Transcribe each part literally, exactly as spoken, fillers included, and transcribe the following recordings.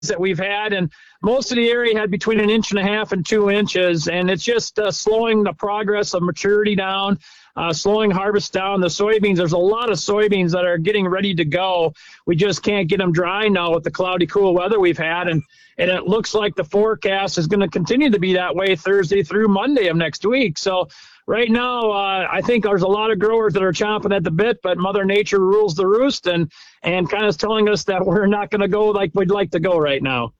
that we've had, and most of the area had between an inch and a half and two inches, and it's just uh, slowing the progress of maturity down, uh, slowing harvest down. The soybeans, there's a lot of soybeans that are getting ready to go. We just can't get them dry now with the cloudy, cool weather we've had, and, and it looks like the forecast is going to continue to be that way Thursday through Monday of next week. So right now, uh, I think there's a lot of growers that are chomping at the bit, but Mother Nature rules the roost and, and kind of telling us that we're not going to go like we'd like to go right now.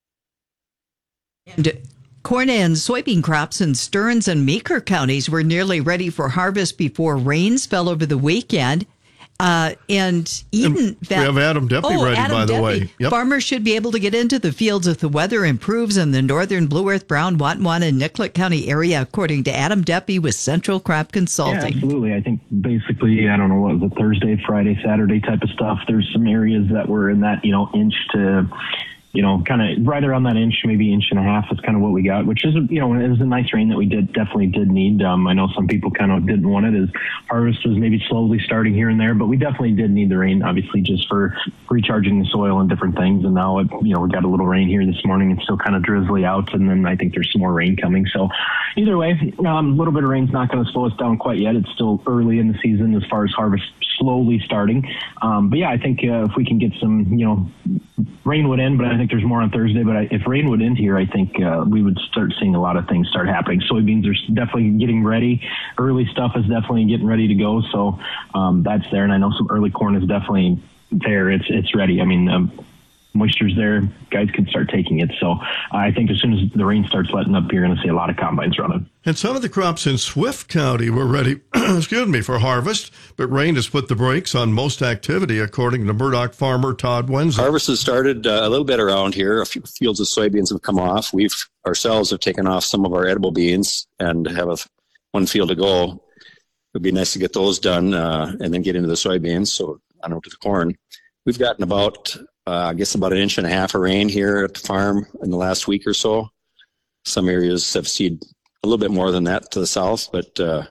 And corn and soybean crops in Stearns and Meeker counties were nearly ready for harvest before rains fell over the weekend. Uh, and Eden, we have Adam Deppy oh, ready, Adam by the Deppy. way. Yep. Farmers should be able to get into the fields if the weather improves in the northern Blue Earth, Brown, Watonwan, and Nicollet County area, according to Adam Deppy with Central Crop Consulting. Yeah, absolutely. I think basically, I don't know, what was it, Thursday, Friday, Saturday type of stuff. There's some areas that were in that, you know, inch to, you know, kind of right around that inch, maybe inch and a half is kind of what we got, which is, you know, it was a nice rain that we did definitely did need. Um, I know some people kind of didn't want it as harvest was maybe slowly starting here and there, but we definitely did need the rain, obviously, just for recharging the soil and different things. And now, it, you know, we got a little rain here this morning. It's still kind of drizzly out, and then I think there's some more rain coming. So either way, um, a little bit of rain's not going to slow us down quite yet. It's still early in the season as far as harvest slowly starting. Um, but yeah, I think uh, if we can get some, you know, rain would end, but I think there's more on Thursday. But I, if rain would end here, I think uh, we would start seeing a lot of things start happening. Soybeans are definitely getting ready. Early stuff is definitely getting ready to go. So um, that's there. And I know some early corn is definitely there. It's it's ready. I mean, um, moisture's there. Guys can start taking it. So I think as soon as the rain starts letting up, you're going to see a lot of combines running. And some of the crops in Swift County were ready, excuse me, for harvest, but rain has put the brakes on most activity, according to Murdoch farmer Todd Wenzel. Harvest has started uh, a little bit around here. A few fields of soybeans have come off. We've ourselves have taken off some of our edible beans and have a, one field to go. It would be nice to get those done uh, and then get into the soybeans. So on over to the corn. We've gotten about, uh, I guess, about an inch and a half of rain here at the farm in the last week or so. Some areas have seen a little bit more than that to the south, but uh,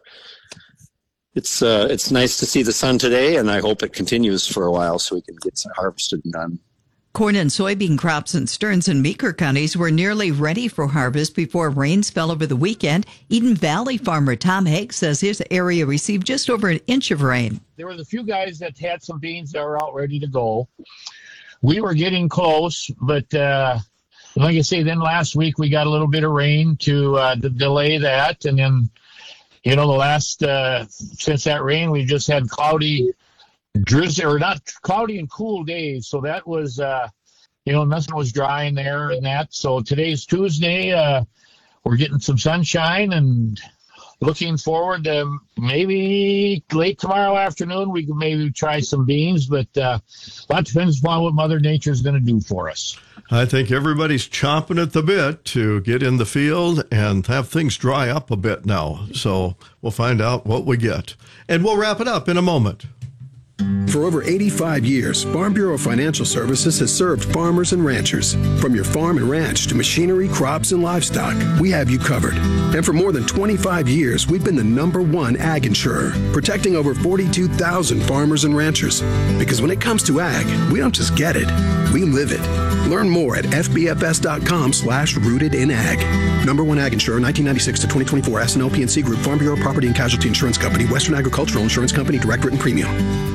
it's uh, it's nice to see the sun today, and I hope it continues for a while so we can get some harvested and done. Corn and soybean crops in Stearns and Meeker counties were nearly ready for harvest before rains fell over the weekend. Eden Valley farmer Tom Haig says his area received just over an inch of rain. There were a few guys that had some beans that were out ready to go. We were getting close, but uh, like I say, then last week we got a little bit of rain to, uh, to delay that. And then, you know, the last, uh, since that rain, we just had cloudy, drizzly, or not cloudy and cool days. So that was, uh, you know, nothing was drying there and that. So today's Tuesday. Uh, we're getting some sunshine and looking forward to maybe late tomorrow afternoon, we can maybe try some beans, but uh, a lot depends upon what Mother Nature is going to do for us. I think everybody's chomping at the bit to get in the field and have things dry up a bit now. So we'll find out what we get. And we'll wrap it up in a moment. For over eighty-five years, Farm Bureau Financial Services has served farmers and ranchers. From your farm and ranch to machinery, crops, and livestock, we have you covered. And for more than twenty-five years, we've been the number one ag insurer, protecting over forty-two thousand farmers and ranchers. Because when it comes to ag, we don't just get it, we live it. Learn more at fbfs.com slash rooted in ag. Number one ag insurer, nineteen ninety-six to twenty twenty-four, S and L P N C Group, Farm Bureau Property and Casualty Insurance Company, Western Agricultural Insurance Company, Direct Written Premium.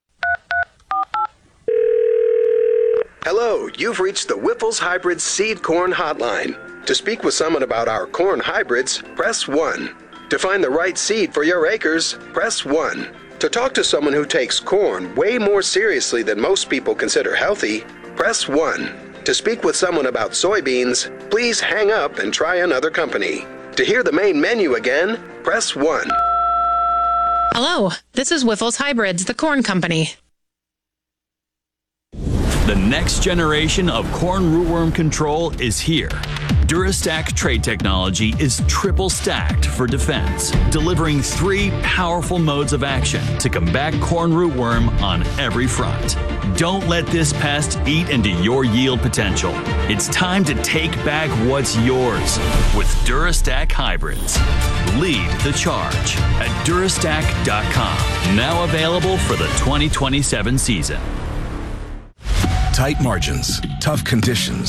Hello, you've reached the Wyffels Hybrid Seed Corn Hotline. To speak with someone about our corn hybrids, press one. To find the right seed for your acres, press one. To talk to someone who takes corn way more seriously than most people consider healthy, press one. To speak with someone about soybeans, please hang up and try another company. To hear the main menu again, press one. Hello, this is Wyffels Hybrids, the corn company. The next generation of corn rootworm control is here. Durastack trait technology is triple stacked for defense, delivering three powerful modes of action to combat corn rootworm on every front. Don't let this pest eat into your yield potential. It's time to take back what's yours with Durastack hybrids. Lead the charge at Durastack dot com. Now available for the twenty twenty-seven season. Tight margins, tough conditions,